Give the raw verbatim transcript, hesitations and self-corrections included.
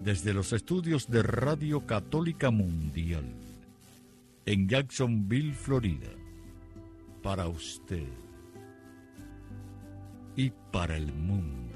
Desde los estudios de Radio Católica Mundial, en Jacksonville, Florida, para usted y para el mundo.